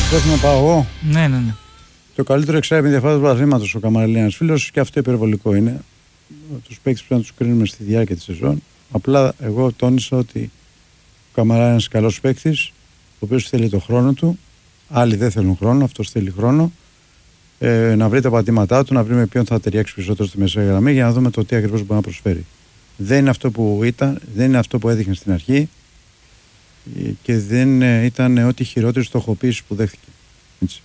Θέλω να πάω εγώ. Ναι. Το καλύτερο εξάρτημα διαφορά του πρωταθλήματος ο Καμαριλίνας φίλος, και αυτό υπερβολικό είναι. Τους παίκτες πρέπει να τους κρίνουμε στη διάρκεια της σεζόν. Απλά εγώ τόνισα ότι ο Καμαρά είναι ένας καλός παίκτης, ο οποίος θέλει το χρόνο του. Άλλοι δεν θέλουν χρόνο, αυτός θέλει χρόνο. Να βρει τα πατήματά του, να βρει με ποιον θα ταιριάξει περισσότερο στη μεσαία γραμμή για να δούμε το τι ακριβώς μπορεί να προσφέρει. Δεν είναι αυτό που ήταν, δεν είναι αυτό που έδειχνε στην αρχή και δεν ήταν ό,τι χειρότερη στοχοποίηση που δέχτηκε. Έτσι.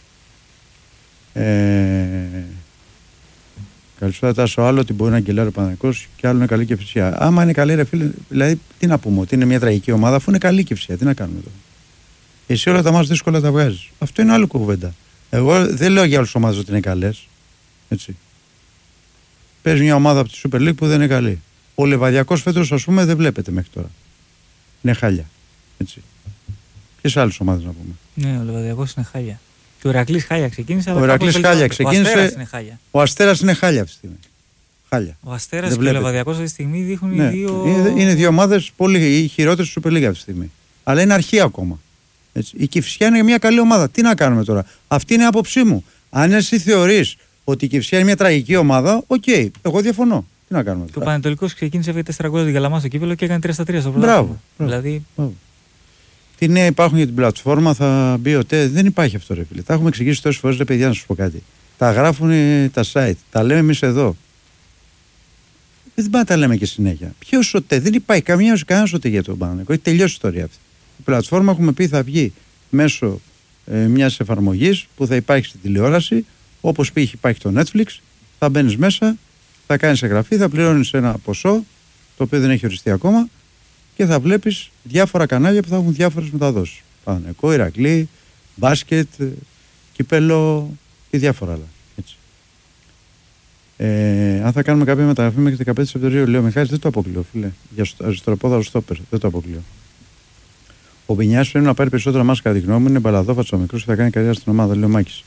Καλησπέρα Τάσο, άλλο ότι μπορεί να γκελάρει ο Παναθηναϊκός και άλλο είναι καλή και Κυφσιά. Άμα είναι καλή, ρε φίλε, δηλαδή τι να πούμε, ότι είναι μια τραγική ομάδα, αφού είναι καλή Κυφσιά, τι να κάνουμε εδώ. Εσύ όλα τα μας δύσκολα τα βγάζεις. Αυτό είναι άλλη κουβέντα. Εγώ δεν λέω για όλες τις ομάδες ότι είναι καλές. Έτσι. Παίζει μια ομάδα από τη Super League που δεν είναι καλή. Ο Λεβαδιακός φέτος, ας πούμε, δεν βλέπετε μέχρι τώρα. Είναι χάλια. Έτσι. Ποιες άλλες ομάδες να πούμε. Ναι, ο Λεβαδιακός είναι χάλια. Και ο Ηρακλής χάλια ξεκίνησε. Ο Ηρακλής χάλια ξεκίνησε. Ο Αστέρας είναι χάλια αυτή τη στιγμή. Χάλια. Ο Αστέρας και ο Λεβαδιακός αυτή τη στιγμή δείχνουν ναι. Είναι δύο ομάδες πολύ χειρότερες στη Super League αυτή τη στιγμή. Αλλά είναι αρχή ακόμα. Έτσι. Η Κυφσιά είναι μια καλή ομάδα. Τι να κάνουμε τώρα. Αυτή είναι η άποψή μου. Αν εσύ θεωρείς ότι η Κυφσιά είναι μια τραγική ομάδα, οκ. Εγώ διαφωνώ. Τι να κάνουμε τώρα. Και ο Πανετολικός ξεκίνησε με 4 γκολ την Καλαμά στο κύπελλο και έκανε 3-3 στο πρωτάθλημα. Μπράβο. Δηλαδή. Τι νέα υπάρχουν για την πλατφόρμα, θα μπει ο ΤΕ. Δεν υπάρχει αυτό, ρε φίλε. Τα έχουμε εξηγήσει τόσες φορές, ρε παιδιά, να σας πω κάτι. Τα γράφουν τα site. Τα λέμε εμείς εδώ. Δεν πάντα τα λέμε και συνέχεια. Ποιος ο ΤΕ, δεν υπάρχει κανένας ο ΤΕ για τον Παναθηναϊκό. Έχει τελειώσει η ιστορία αυτή. Η πλατφόρμα, έχουμε πει, θα βγει μέσω μιας εφαρμογής που θα υπάρχει στην τηλεόραση, όπως υπάρχει το Netflix. Θα μπαίνεις μέσα, θα κάνεις εγγραφή, θα πληρώνεις ένα ποσό, το οποίο δεν έχει οριστεί ακόμα, και θα βλέπεις διάφορα κανάλια που θα έχουν διάφορες μεταδόσεις. Παναθηναϊκό, Ηρακλή, μπάσκετ, κύπελλο και διάφορα άλλα. Έτσι. Αν θα κάνουμε κάποια μεταγραφή μέχρι 15 Σεπτεμβρίου, λέει ο Μιχάλης, δεν το αποκλείω, φίλε. Για αριστεροπόδαρο στόπερ, δεν το αποκλείω. Ο Μπινιάς πρέπει να πάρει περισσότερα μάσκα, κατά τη γνώμη μου. Είναι μπαλαδόφατος ο μικρός και θα κάνει καριέρα στην ομάδα, λέει ο Μάκης.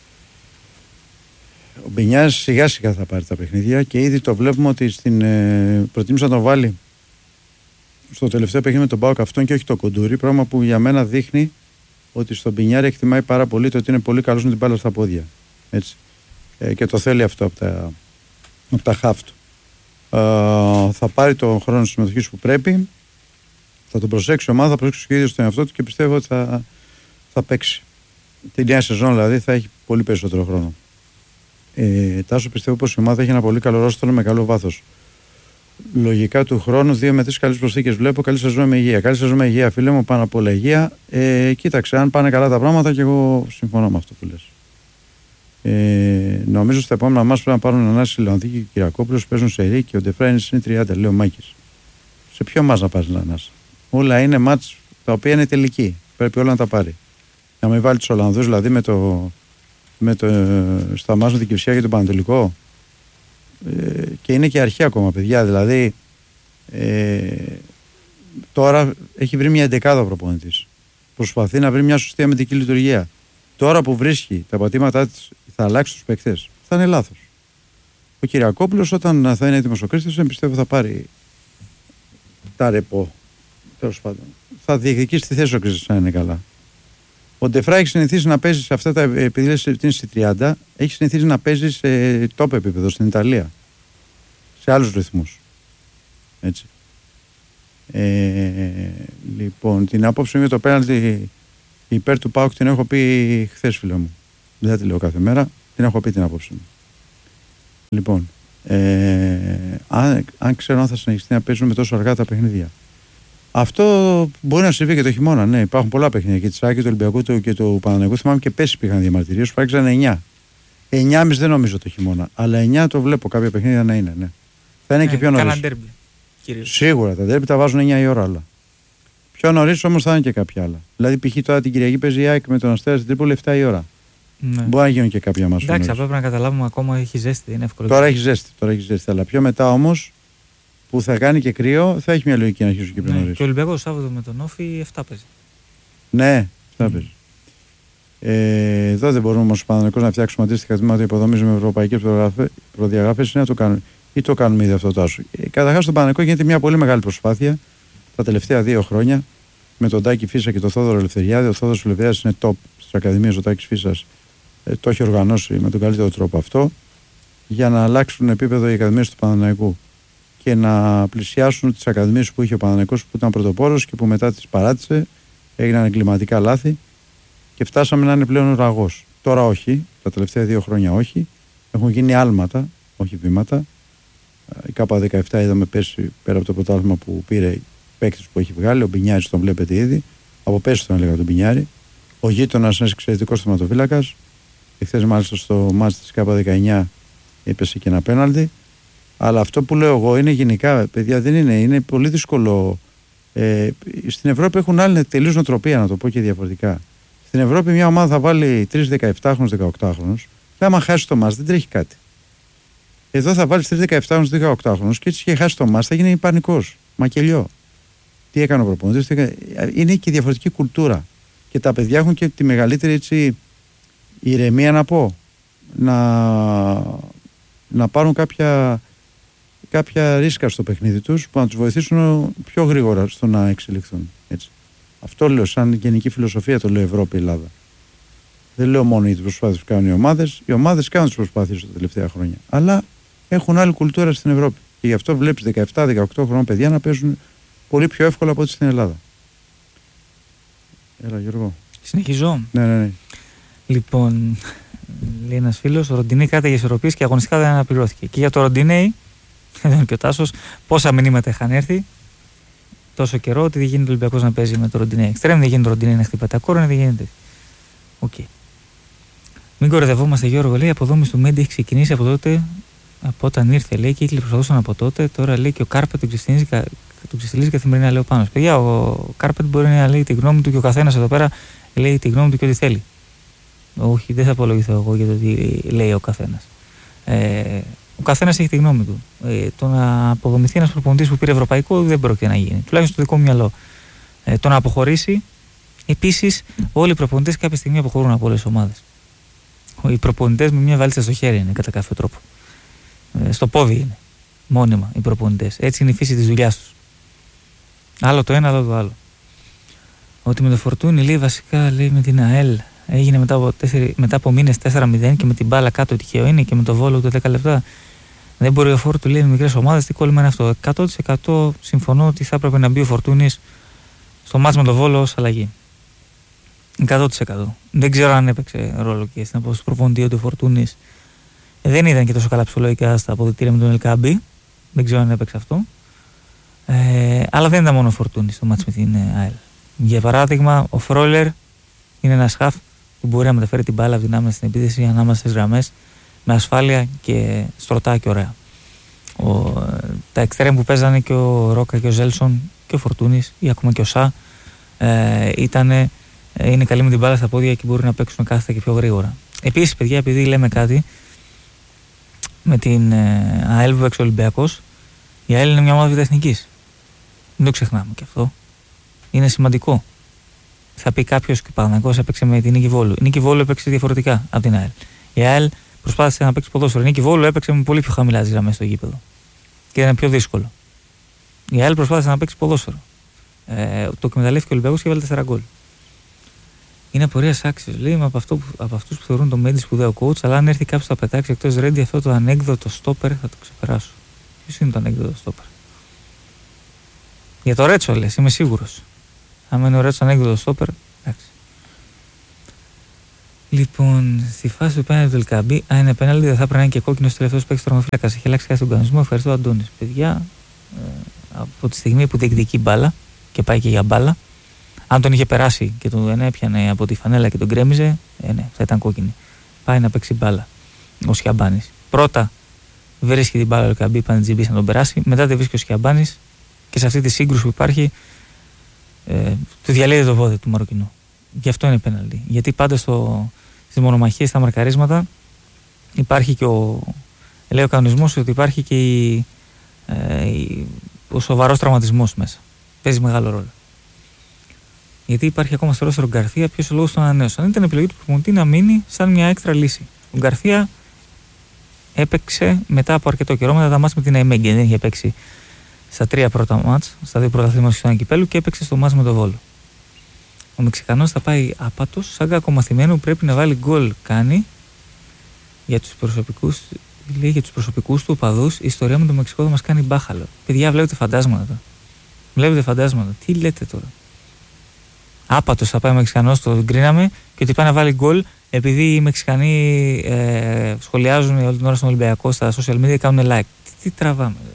Ο Μπινιάς σιγά σιγά θα πάρει τα παιχνίδια και ήδη το βλέπουμε ότι προτίμησε να τον βάλει στο τελευταίο παιχνίδι με τον ΠΑΟΚ αυτόν και όχι το Κοντούρι. Πράγμα που για μένα δείχνει ότι στον Μπινιάρη εκτιμάει πάρα πολύ το ότι είναι πολύ καλός με την μπάλα στα πόδια. Έτσι. Και το θέλει αυτό από τα χαφ του. Θα πάρει τον χρόνο συμμετοχής που πρέπει. Θα τον προσέξει η ομάδα, θα προσέξει και ο ίδιος τον εαυτό του και πιστεύω ότι θα παίξει. Τη νέα σεζόν δηλαδή θα έχει πολύ περισσότερο χρόνο. Τάσο, πιστεύω πως η ομάδα έχει ένα πολύ καλό ρόστρο με καλό βάθος. Λογικά του χρόνου 2 με 3 καλές προσθήκες βλέπω. Καλή σεζόν με υγεία. Καλή σεζόν με υγεία, φίλε μου, πάνω από όλα υγεία. Κοίταξε, αν πάνε καλά τα πράγματα, και εγώ συμφωνώ με αυτό που λες. Νομίζω στα επόμενα μας πρέπει να πάρουν ανάση Λεωνδίκη και ο Κυριακόπουλος, παίζουν σε ρί και ο Ντεφράιν είναι 30, λέει ο Μάκης. Σε ποιο μας να πάρει ανάση. Όλα είναι μάτς τα οποία είναι τελική. Πρέπει όλα να τα πάρει. Να μην βάλει τους Ολλανδούς δηλαδή στα μάτς με την Κυφσιά και τον Πανετολικό. Και είναι και αρχή ακόμα, παιδιά. Δηλαδή τώρα έχει βρει μια εντεκάδα ο προπονητής. Προσπαθεί να βρει μια σωστή αμυντική λειτουργία. Τώρα που βρίσκει τα πατήματά της, θα αλλάξει τους παίκτες. Θα είναι λάθος. Ο Κυριακόπουλος, όταν θα είναι έτοιμος ο Κρίστος, πιστεύω θα πάρει τα ρεπό. Τέλος πάντων. Θα διεκδικήσει τη θέση ο Κρίστος, αν είναι καλά. Ο Ντεφρά έχει συνηθίσει να παίζει σε αυτά τα, επειδή λες ότι είναι στη 30, έχει συνηθίσει να παίζει σε top επίπεδο στην Ιταλία. Σε άλλους ρυθμούς. Έτσι. Λοιπόν, την άποψη μου για το πέναλτι υπέρ του ΠΑΟΚ την έχω πει χθες, φίλε μου. Δεν θα τη λέω κάθε μέρα. Την έχω πει την άποψη μου. Λοιπόν, αν ξέρω αν θα συνεχιστεί να παίζουμε τόσο αργά τα παιχνίδια. Αυτό μπορεί να συμβεί και το χειμώνα. Ναι, υπάρχουν πολλά παιχνίδια. Και τη ΑΕΚ, του Ολυμπιακού και του Παναθηναϊκού. Θυμάμαι και πέρσι πήγαν διαμαρτυρίες που άρχισαν 9. 9,5 δεν νομίζω το χειμώνα. Αλλά 9 το βλέπω κάποια παιχνίδια να είναι. Ναι. Θα είναι και πιο νωρίς. Κάνα ντέρμπι. Σίγουρα τα ντέρμπι τα βάζουν 9 η ώρα. Αλλά πιο νωρίς όμως θα είναι και κάποια άλλα. Δηλαδή, π.χ. τώρα την Κυριακή παίζει η ΑΕΚ με τον Αστέρα στην Τρίπολη 7 η ώρα. Ναι. Μπορεί να γίνουν και κάποια μας. Εντάξει, απλά πρέπει να καταλάβουμε ακόμα έχει ζέστη. Είναι εύκολο. Τώρα έχει ζέστη. Αλλά πιο μετά όμως που θα κάνει και κρύο, θα έχει μια λογική να αρχίσουν και πιο νωρίς. Και ο Ολυμπιακός Σάββατο με τον Όφη 7 παίζει. Ναι, 7 παίζει. Εδώ δεν μπορούμε ως Παναθηναϊκός να φτιάξουμε αντίστοιχα τμήματα υποδομής με ευρωπαϊκές προδιαγραφές, να το κάνουμε. Ή το κάνουμε ήδη αυτό το άσο. Καταρχάς στον Παναθηναϊκό γίνεται μια πολύ μεγάλη προσπάθεια τα τελευταία 2 χρόνια με τον Τάκη Φίσα και τον Θόδωρο Ελευθεριάδη. Ο Θόδωρος Ελευθεριάδης είναι top της Ακαδημίας ο Τάκης Φίσας το έχει οργανώσει με τον καλύτερο τρόπο αυτό, για να αλλάξουν επίπεδο οι ακαδημίες του Παναθηναϊκού και να πλησιάσουν τις ακαδημίες που είχε ο Παναθηναϊκός, που ήταν πρωτοπόρος και που μετά τις παράτησε, έγιναν εγκληματικά λάθη και φτάσαμε να είναι πλέον ουραγός. Τώρα όχι, τα τελευταία 2 χρόνια όχι, έχουν γίνει άλματα, όχι βήματα. Η K17 είδαμε πέρσι, πέρα από το πρωτάθλημα που πήρε, παίκτης που έχει βγάλει, ο Μπινιάρης τον βλέπετε ήδη, από πέρσι τον έλεγα τον Μπινιάρη. Ο γείτονας είναι εξαιρετικός θεματοφύλακας. Χθες μάλιστα στο μάτς της K19 έπεσε και ένα πέναλτι. Αλλά αυτό που λέω εγώ είναι γενικά, παιδιά, δεν είναι πολύ δύσκολο. Στην Ευρώπη έχουν άλλη τελείως νοοτροπία, να το πω και διαφορετικά. Στην Ευρώπη μια ομάδα θα βάλει 3 17χρονους, 18χρονους και άμα χάσει το μάτς δεν τρέχει κάτι. Εδώ θα βάλει 3 17χρονους, 18χρονους και έτσι και χάσει το μάτς θα γίνει πανικός, μακελιό. Τι έκανε ο προπονητής, είναι και διαφορετική κουλτούρα. Και τα παιδιά έχουν και τη μεγαλύτερη έτσι, ηρεμία, να πω, να πάρουν κάποια ρίσκα στο παιχνίδι τους που να τους βοηθήσουν πιο γρήγορα στο να εξελιχθούν. Έτσι. Αυτό λέω σαν γενική φιλοσοφία, το λέω Ευρώπη-Ελλάδα. Δεν λέω μόνο για τις προσπάθειες που κάνουν οι ομάδες. Οι ομάδες κάνουν τις προσπάθειες τα τελευταία χρόνια. Αλλά έχουν άλλη κουλτούρα στην Ευρώπη. Και γι' αυτό βλέπεις 17-18 χρονών παιδιά να παίζουν πολύ πιο εύκολα από ό,τι στην Ελλάδα. Έλα Γιώργο. Συνεχίζω. Ναι. Λοιπόν, λέει ένας φίλος, ο Ροντινέι κράταγε ισορροπίες και αγωνιστικά δεν αναπληρώθηκε. Και για το Ροντινέι, εδώ είναι και ο Τάσος, πόσα μηνύματα είχαν έρθει τόσο καιρό ότι δεν γίνεται ο Ολυμπιακός να παίζει με το Ροντινέι εξτρέμ, δεν γίνεται ο Ροντινέι να χτυπάει τα κόρνα, δεν γίνεται. Οκ. Μην κορεδευόμαστε, Γιώργο, λέει, η αποδόμηση του Μέντι έχει ξεκινήσει από τότε, από όταν ήρθε, λέει, και οι κύκλοι προσπαθούσαν από τότε. Τώρα λέει και ο Κάρπετ τον ξεστηλίζει καθημερινά, λέει ο Πάνος. Παιδιά, ο Κάρπετ μπορεί να λέει τη γνώμη του και ο καθένας εδώ πέρα λέει τη γνώμη του και ό,τι θέλει. Όχι, δεν θα απολογηθώ εγώ για το τι λέει ο καθένας. Ο καθένας έχει τη γνώμη του. Το να αποδομηθεί ένας προπονητής που πήρε ευρωπαϊκό δεν πρόκειται να γίνει. Τουλάχιστον στο δικό μου μυαλό. Το να αποχωρήσει, επίσης, όλοι οι προπονητές κάποια στιγμή αποχωρούν από όλες τις ομάδες. Οι προπονητές με μια βαλίτσα στο χέρι είναι κατά κάποιο τρόπο. Στο πόδι είναι. Μόνιμα οι προπονητές. Έτσι είναι η φύση της δουλειάς τους. Άλλο το ένα, άλλο το άλλο. Ότι με το Φορτούνι, λέει, βασικά, λέει, με την ΑΕΛ έγινε μετά από μήνες 4-0 και με την μπάλα κάτω τυχαίο είναι και με το Βόλο του 10 λεπτά. Δεν μπορεί ο Φόρτου, λέει, με μικρές ομάδες, τι κόλλημα είναι αυτό. 100% συμφωνώ ότι θα έπρεπε να μπει ο Φορτούνης στο μάτς με το Βόλο ως αλλαγή. 100%. Δεν ξέρω αν έπαιξε ρόλο και στην απόσταση του προπονητή ότι ο Φορτούνης δεν ήταν και τόσο καλά ψυχολογικά στα αποδυτήρια με τον Ελκάμπη. Δεν ξέρω αν έπαιξε αυτό. Αλλά δεν ήταν μόνο ο Φορτούνης στο μάτς με την ΑΕΛ. Για παράδειγμα, ο Φρόιλερ είναι ένας χαφ που μπορεί να μεταφέρει την μπάλα από την άμυνα στην επίθεση ανάμεσα στις γραμμές με ασφάλεια και στρωτά και ωραία. Τα εξτρέμ που παίζανε και ο Ρόκα και ο Ζέλσον και ο Φορτούνης ή ακόμα και ο Σα είναι καλοί με την μπάλα στα πόδια και μπορούν να παίξουν κάθετα και πιο γρήγορα. Επίσης, παιδιά, επειδή λέμε κάτι με την ΑΕΛ που παίξει ο Ολυμπιακός, η ΑΕΛ είναι μια ομάδα β' δεν το ξεχνάμε και αυτό. Είναι σημαντικό. Θα πει κάποιος και ο Παναθηναϊκός έπαιξε με την Νίκη Βόλου. Η Νίκη Βόλου έπαιξε διαφορετικά από την ΑΕΛ. Η ΑΕΛ προσπάθησε να παίξει ποδόσφαιρο. Η Νίκη Βόλου έπαιξε με πολύ πιο χαμηλά τις γραμμές στο γήπεδο. Και ήταν πιο δύσκολο. Η ΑΕΛ προσπάθησε να παίξει ποδόσφαιρο. Το εκμεταλλεύτηκε ο Ολυμπιακός και έβαλε 4 γκολ. Είναι απορία άξιος, λέει, από αυτούς που θεωρούν το Μέντι σπουδαίο coach, αλλά αν έρθει κάποιος θα πετάξει εκτός Ρέντι αυτό το ανέκδοτο στόπερ, θα το ξεπεράσω. Ποιος είναι το ανέκδοτο στόπερ? Για το Ρέτσο λες, είμαι σίγουρος. Αν είναι ο Ρέτσο ανέκδοτο στόπερ, εντάξει. Λοιπόν, στη φάση του πέναλτι του Ελκαμπή, αν είναι πέναλτι, δεν θα πρέπει να είναι και κόκκινο στο τελευταίο παίκτη τερματοφύλακα. Έχει αλλάξει κάτι στον κανονισμό. Ευχαριστώ, Αντώνης. Παιδιά, από τη στιγμή που διεκδικεί μπάλα και πάει και για μπάλα, αν τον είχε περάσει και τον έπιανε από τη φανέλα και τον γκρέμιζε, ναι, θα ήταν κόκκινη. Πάει να παίξει μπάλα ο Σιαμπάνης. Πρώτα βρίσκει την μπάλα ο Ελκαμπή, πάνε τζιμπή να τον περάσει. Μετά τη βρίσκει ο Σιαμπάνης και σε αυτή τη σύγκρουση που υπάρχει, του διαλύεται το πόδι του Μαροκινού. Γι' αυτό είναι πέναλτι. Γιατί πάντα στις μονομαχίες, στα μαρκαρίσματα, υπάρχει και λέει ο κανονισμός ότι υπάρχει και ο σοβαρός τραυματισμός μέσα. Παίζει μεγάλο ρόλο. Γιατί υπάρχει ακόμα στο ρόστερο Γκαρθία, ποιος ο λόγος των ανανέωσεων. Αν ήταν επιλογή του προπονητή να μείνει σαν μια έξτρα λύση. Ο Γκαρθία έπαιξε μετά από αρκετό καιρό, μετά τα μάτς με την Αιμέγγε. Δεν είχε παίξει στα 3 πρώτα μάτς, στα 2 πρώτα αθλήματα του κυπέλου και έπαιξε στο μάτς με το Βόλο. Ο Μεξικανός θα πάει άπατος, σαν κακομαθημένο που πρέπει να βάλει γκολ. Κάνει για τους προσωπικούς του οπαδούς. Η ιστορία με το Μεξικό θα μας κάνει μπάχαλο. Παιδιά, βλέπετε φαντάσματα. Βλέπετε φαντάσματα. Τι λέτε τώρα? Άπατος θα πάει ο Μεξικανός, το γκρίναμε, και ότι πάει να βάλει γκολ επειδή οι Μεξικανοί σχολιάζουν όλη την ώρα στον Ολυμπιακό στα social media και κάνουν like. Τι τραβάμε εδώ?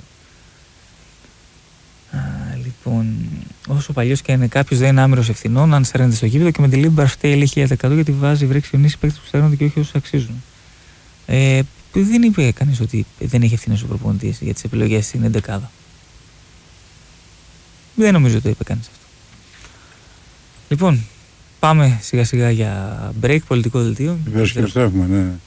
Λοιπόν, όσο παλιός και είναι κάποιος, δεν είναι άμυρος ευθυνών αν σέρνεται στο γήπεδο και με τη Λίμπαρ φταίει 1000% γιατί βάζει βρέξιονίσει παίκτες που σέρνονται και όχι όσους αξίζουν. Δεν είπε κανείς ότι δεν έχει ευθύνες ο προπονητής για τις επιλογές στην 11. Δεν νομίζω ότι το είπε κανείς αυτό. Λοιπόν, πάμε σιγά σιγά για break, πολιτικό δελτίο. Επιστρέφουμε, ναι.